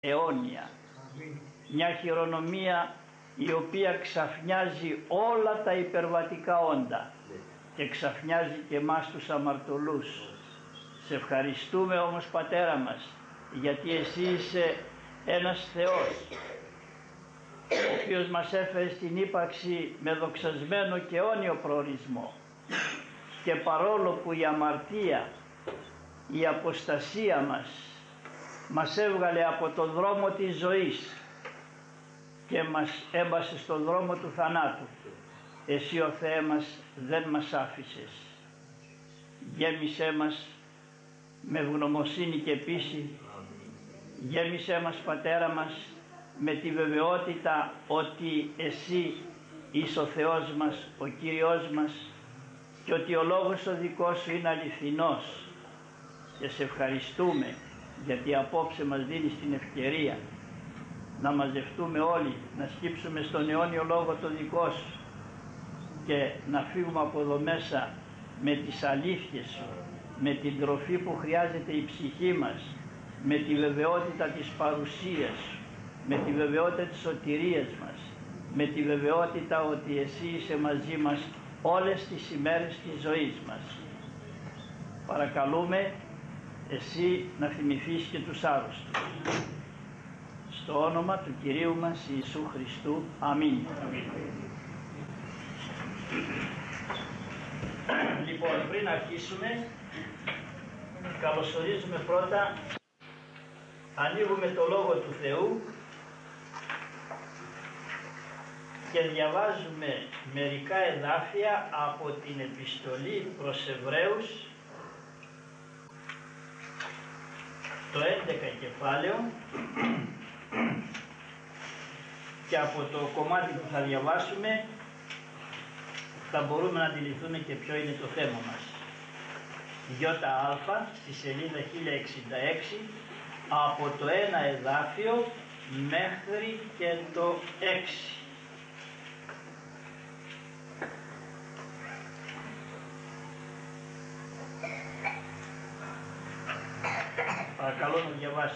αιώνια. Μια χειρονομία η οποία ξαφνιάζει όλα τα υπερβατικά όντα και ξαφνιάζει και εμάς τους αμαρτωλούς. Σε ευχαριστούμε όμως, Πατέρα μας, γιατί εσύ είσαι ένας Θεός ο οποίος μας έφερε στην ύπαρξη με δοξασμένο και αιώνιο προορισμό, και παρόλο που η αμαρτία, η αποστασία μας έβγαλε από το δρόμο της ζωής και μας έμπασε στον δρόμο του θανάτου, εσύ ο Θεέ μας δεν μας άφησες. Γέμισέ μας με ευγνωμοσύνη και πίστη, γέμισέ μας, Πατέρα μας, με τη βεβαιότητα ότι εσύ είσαι ο Θεός μας, ο Κύριος μας, και ότι ο λόγος ο δικός σου είναι αληθινός, και σε ευχαριστούμε γιατί απόψε μας δίνεις την ευκαιρία να μαζευτούμε όλοι, να σκύψουμε στον αιώνιο λόγο το δικό σου και να φύγουμε από εδώ μέσα με τις αλήθειες σου, με την τροφή που χρειάζεται η ψυχή μας, με τη βεβαιότητα της παρουσίας σου, με τη βεβαιότητα της σωτηρίας μας, με τη βεβαιότητα ότι εσύ είσαι μαζί μας όλες τις ημέρες της ζωής μας. Παρακαλούμε εσύ να θυμηθείς και τους άρρωστους. Στο όνομα του Κυρίου μας Ιησού Χριστού. Αμήν. Λοιπόν, πριν αρχίσουμε, καλωσορίζουμε πρώτα, ανοίγουμε το Λόγο του Θεού και διαβάζουμε μερικά εδάφια από την επιστολή προς Εβραίους, το 11 κεφάλαιο, και από το κομμάτι που θα διαβάσουμε θα μπορούμε να αντιληφθούμε και ποιο είναι το θέμα μας. ΙΑ στη σελίδα 1066, από το 1 εδάφιο μέχρι και το 6. Παρακαλώ να διαβάσει.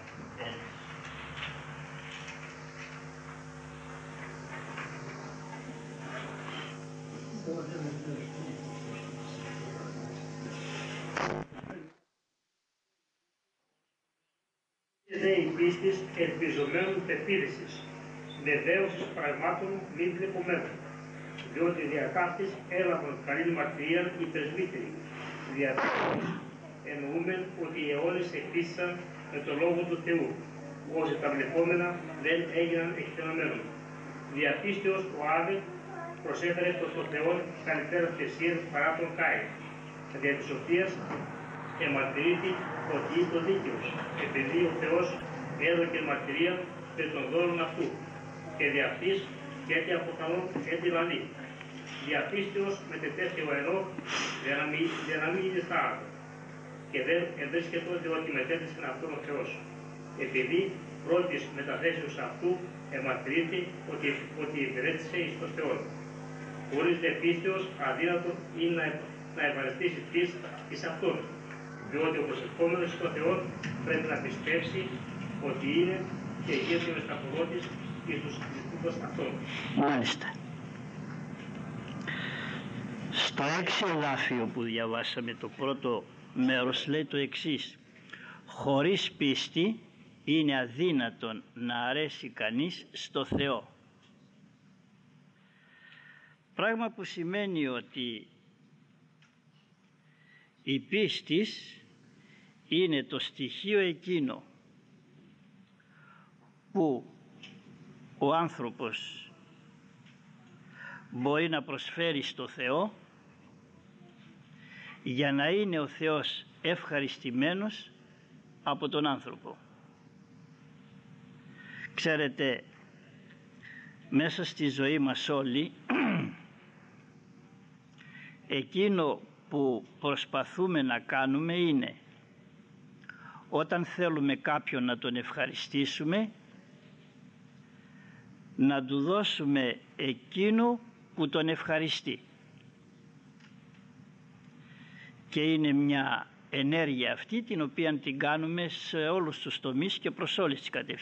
Δε η πίστης ελπιζομένου πεποίθησης, βεβαίωσης πραγμάτων μη βλεπωμένων, διότι διακάφτης έλαβαν καλή μαρτυρία οι πρεσβύτεροι, διατάξεις εννοούμεν ότι οι αιώνες εκπίστησαν με το λόγο του Θεού, ώστε τα βλεπόμενα δεν έγιναν εκτενωμένων. Διαπίστεως ο Άβελ προσέφερε προς τον Θεό καλύτερα θυσία παρά τον Κάιν, δια της οποίας εμαρτυρήθη ότι είναι ο δίκαιος, επειδή ο Θεός έδωκε μαρτυρία περί των δώρων αυτού, και δι' αυτής και έτσι αποκαλών έτσι λαλεί. Διαπίστεως μετετέθη ο Ενώχ για να μην είναι θάνατο, και δεν ευρίσκεται ότι μετέθησε αυτόν ο Θεός, επειδή πρώτης μεταθέσεως αυτού εμαρτυρήθη ότι υπηρέτησε εις τον Θεό. Χωρίς δε πίστεως αδύνατο είναι να ευαρεστήσει εις αυτόν, διότι ο προσευχόμενος στον Θεό πρέπει να πιστέψει ότι είναι και γίνεται μεσταφορώτης εις τους λειτουργούς αυτών. Μάλιστα. Στο 6 εδάφιο που διαβάσαμε, το πρώτο μέρος λέει το εξής: χωρίς πίστη είναι αδύνατον να αρέσει κανείς στο Θεό. Πράγμα που σημαίνει ότι η πίστης είναι το στοιχείο εκείνο που ο άνθρωπος μπορεί να προσφέρει στο Θεό για να είναι ο Θεός ευχαριστημένος από τον άνθρωπο. Ξέρετε, μέσα στη ζωή μας όλοι εκείνο που προσπαθούμε να κάνουμε είναι, όταν θέλουμε κάποιον να τον ευχαριστήσουμε, να του δώσουμε εκείνο που τον ευχαριστεί. Και είναι μια ενέργεια αυτή την οποία την κάνουμε σε όλους τους τομείς και προς όλες τις κατευθύνσεις.